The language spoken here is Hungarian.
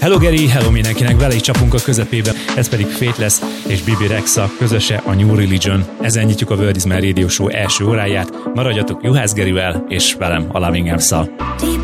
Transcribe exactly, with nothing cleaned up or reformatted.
Hello Geri, hello mindenkinek, vele is csapunk a közepébe, ez pedig Faithless és Bibi Rexha közöse a New Religion. Ezen nyitjuk a World is Man Radio Show első óráját, maradjatok Juhász Gerivel és velem, a Loving Arms-szal.